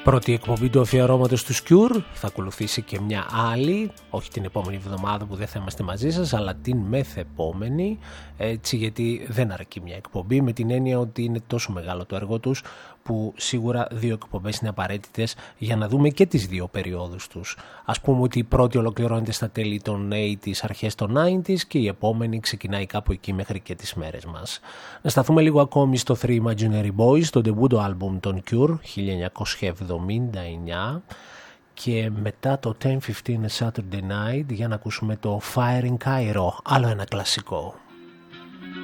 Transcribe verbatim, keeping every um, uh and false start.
πρώτη εκπομπή του αφιερώματος του Cure. Θα ακολουθήσει και μια άλλη, όχι την επόμενη εβδομάδα που δεν θα είμαστε μαζί σας, αλλά την μεθεπόμενη, έτσι, γιατί δεν αρκεί μια εκπομπή, με την έννοια ότι είναι τόσο μεγάλο το έργο τους που σίγουρα δύο εκπομπές είναι απαραίτητες για να δούμε και τις δύο περιόδους τους. Ας πούμε ότι η πρώτη ολοκληρώνεται στα τέλη των ογδόντα, αρχές των ενενήντα και η επόμενη ξεκινάει κάπου εκεί μέχρι και τις μέρες μας. Να σταθούμε λίγο ακόμη στο Three Imaginary Boys, το ντεμπούτο άλμπουμ των Cure χίλια εννιακόσια εβδομήντα εννιά, και μετά το ten fifteen Saturday Night για να ακούσουμε το Fire in Cairo, άλλο ένα κλασικό.